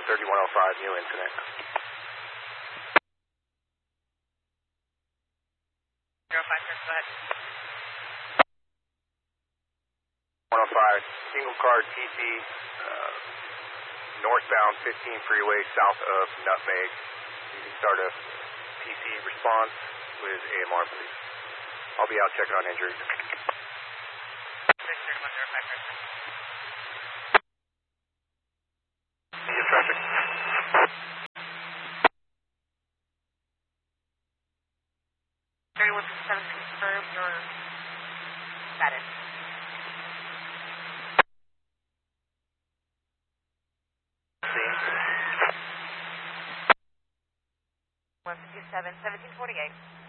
3105, new incident. 05, sir, go ahead. 105, single car TC, northbound 15 freeway south of Nutmeg. You can start a TC response with AMR, please. I'll be out checking on injuries. 3105, sir. Traffic. 3157, confirm your status. See. 157, 1748.